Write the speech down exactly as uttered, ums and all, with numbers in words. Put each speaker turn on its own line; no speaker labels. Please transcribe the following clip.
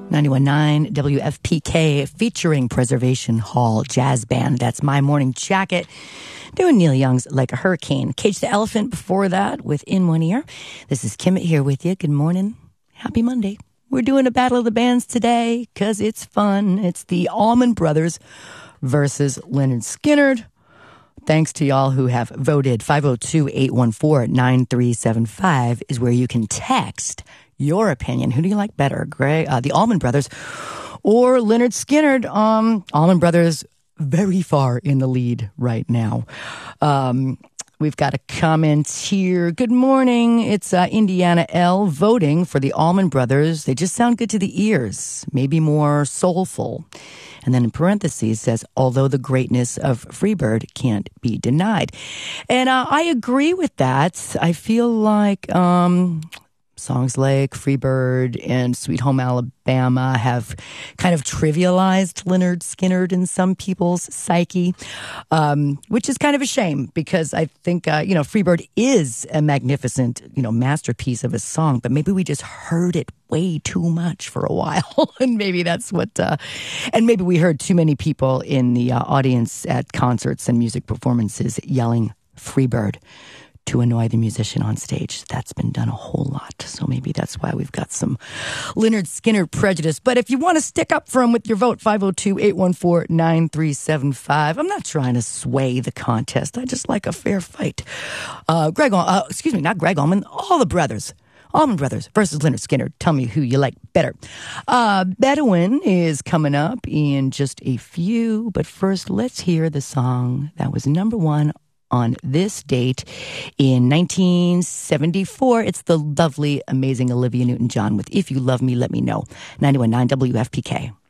ninety-one point nine W F P K featuring Preservation Hall Jazz Band. That's My Morning Jacket. Doing Neil Young's Like a Hurricane. Cage the Elephant before that with In One Ear. This is Kimmett here with you. Good morning. Happy Monday. We're doing a Battle of the Bands today because it's fun. It's the Allman Brothers versus Lynyrd Skynyrd. Thanks to y'all who have voted. five oh two, eight one four, nine three seven five is where you can text your opinion. Who do you like better, Greg? Uh, the Allman Brothers or Lynyrd Skynyrd? Um, Allman Brothers very far in the lead right now. Um, we've got a comment here. Good morning. It's uh, Indiana L voting for the Allman Brothers. They just sound good to the ears, maybe more soulful. And then in parentheses says, although the greatness of Freebird can't be denied. And uh, I agree with that. I feel like um, songs like Freebird and Sweet Home Alabama have kind of trivialized Lynyrd Skynyrd in some people's psyche, um, which is kind of a shame because I think, uh, you know, Freebird is a magnificent, you know, masterpiece of a song, but maybe we just heard it way too much for a while. And maybe that's what, uh, and maybe we heard too many people in the uh, audience at concerts and music performances yelling Freebird to annoy the musician on stage. That's been done a whole lot. So maybe that's why we've got some Lynyrd Skynyrd prejudice. But if you want to stick up for him with your vote, five oh two, eight one four, nine three seven five. I'm not trying to sway the contest. I just like a fair fight. Uh, Greg, uh, excuse me, not Greg Allman, all the brothers. Allman Brothers versus Lynyrd Skynyrd. Tell me who you like better. Uh, Bedouin is coming up in just a few. But first, let's hear the song that was number one on this date in nineteen seventy-four. It's the lovely, amazing Olivia Newton-John with If You Love Me, Let Me Know. ninety-one point nine W F P K.